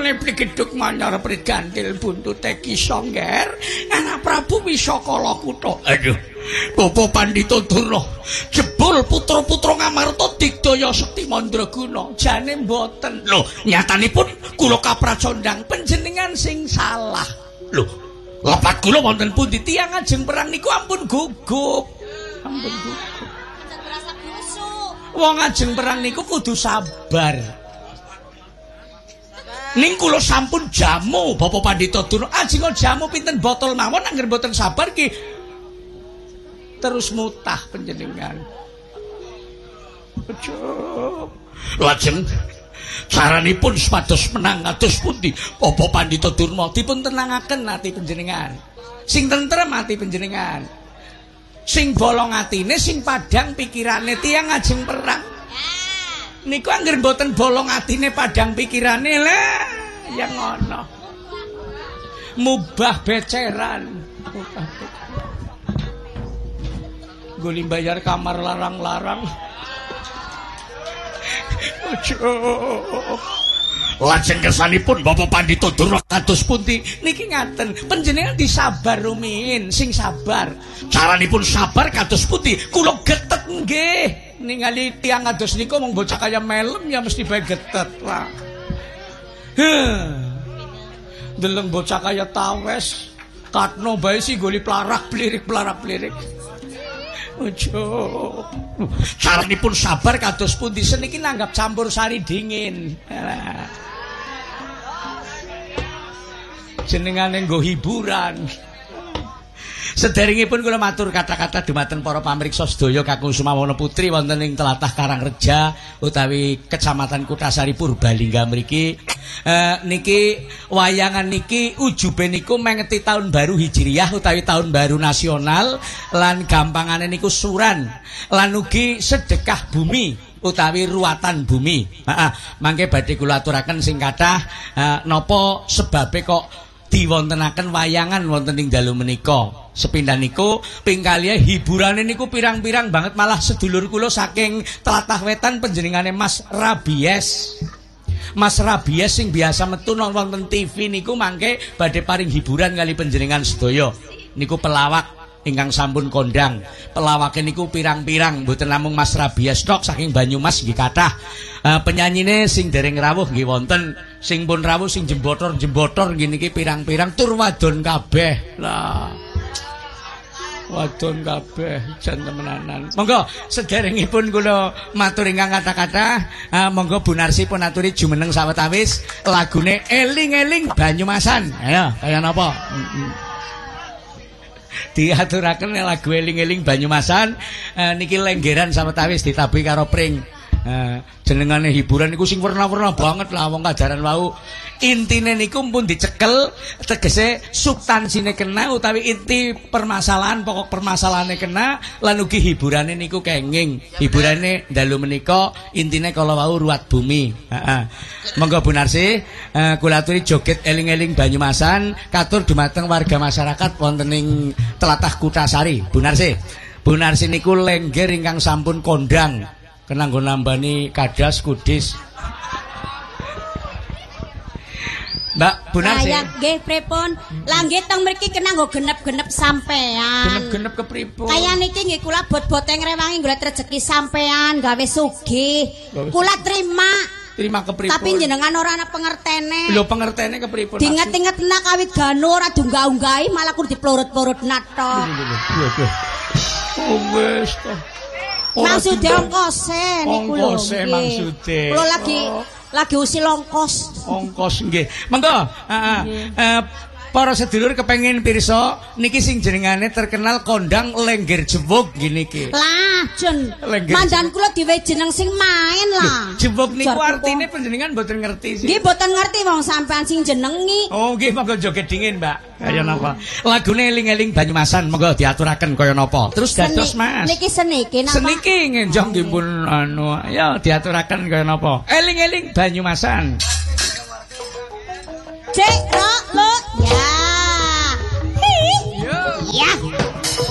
Mule plikiduk manyar prigantil buntute Ki Songger anak Prabu Wisakala Kutha. Aduh, Bapak Pandhita Durna jebul putra-putra Ngamarta digdaya sekti mandraguna. Jane mboten. Lho, nyatanipun kula kapracondang panjenengan sing salah. Lho, lepat kula wonten pundi tiyang ajeng perang niku ampun gugup. Ampun gugup. Wong ajeng perang niku kudu sabar. Ning kula sampun jamu Bapak Pandhita Durna. Ajeng jamu pinten botol mawon angger boten sabar ki terus mutah panjenengan. Lajeng saranipun supados menang kados pundi Bapak Pandhita Durna dipun tenangaken ati panjenengan. Sing tentrem ati panjenengan. Sing bolong atine sing padhang pikirane tiyang ajeng perang. Niku angger mboten bolong atine padhang pikirane lah yang ngono. Mubah beceran. Guli bayar kamar larang-larang. Lajeng kersanipun Bapak Pandhita Durna kados pundi niki ngaten panjenengan disabar rumiyin sing sabar. Caranipun sabar kados pundi kula getet nggih. Ningali tiyang kados niku mung bocah kaya melem ya mesti bae getet lah. Deleng bocah kaya tawes katno bae si goli plarak-plirik. Ojo. Caranipun sabar kados pundi seniki nanggap campur sari dingin. Jenengane nggo hiburan. Sederengipun kula matur kata-kata dumateng para pamriksa sedaya kakung Sumawana Putri wonten ing tlatah Karangreja utawi Kecamatan Kutasari Purbalingga mriki. Niki wayangan niki ujube niku mengeti tahun baru Hijriyah utawi tahun baru nasional lan gampangane niku suran lan ugi sedekah bumi utawi ruwatan bumi. Mangke badhe kula aturaken sing kathah napa sebabe kok diwontenaken wayangan wonten ing dalu menika. Sepindhah niku ping kalih hiburane niku pirang-pirang banget malah sedulur kula saking tlatah wetan panjenengane Mas Rabies. Mas Rabies sing biasa metu wonten TV niku mangke badhe paring hiburan kali panjenengan sedaya. Niku pelawak ingkang sampun kondang. Pelawake niku pirang-pirang mboten namung Mas Rabies tok saking Banyumas nggih kathah. Penyanyine sing dereng rawuh nggih wonten, sing pun rawuh sing jembotor nggih niki pirang-pirang tur wadon kabeh. Lah. Wadon kabeh jan temenanan. Monggo sederengipun kula matur ingkang kata-kata, monggo Bu Narsi pun aturi jumeneng sawetawis lagune Eling-eling Banyumasan. Ayo, kaya napa? Diaturaken lagu Eling-eling Banyumasan niki lenggeran sawetawis ditabuhi karo pring. Jenengane hiburan niku sing werna-werna banget lah wong kajaran wau. Intine niku pun dicekel tegese substansine kena utawi inti permasalahan pokok permasalahane kena lan ugi hiburane niku kenging. Hiburane dalu menika intine kala wau ruwat bumi. Monggo Bu Narsi kula aturi joget Eling-eling Banyumasan katur dumateng warga masyarakat wonten ing tlatah Kutasari. Bu Narsi niku lengger ingkang sampun kondang kena nggo nambani kadas kudis. Mbak Bu Narsi. Saya nggih pripun? Lah nggih teng mriki kena nggo genep-genep sampean. Genep-genep kepripun? Kaya niki nggih kula bot-bote ngrewangi golek rejeki sampean gawe sugih. Kula terima kepripun? Tapi jenengan ora ana pengertene. Lho pengertene kepripun? Diinget-inget nak awit gano ora diunggah-unggahi malah kudu diplorot-plorot nato. Oh wis to. Maksude ongkose niku lho. Ongkose maksude. Kula lagi usil ongkos. Ongkos nggih. Monggo, para sedulur kepengin pirsa niki sing jenengane terkenal kondang Lengger Jewuk nggih niki. Lah, Jon. Mandan kula diwe jeneng sing main lah. Jewuk niku artine panjenengan mboten ngerti sih. Nggih mboten ngerti wong sampean sing jenengi. Oh, nggih monggo joget dingin, Mbak. Kaya napa? Lagune Eling-eling Banyumasan monggo diaturaken kaya napa. Terus dados Mas. Niki seniki napa? Seniki ngenjong nggih pun anu, ya diaturaken kaya napa. Eling-eling Banyumasan. Cek, lo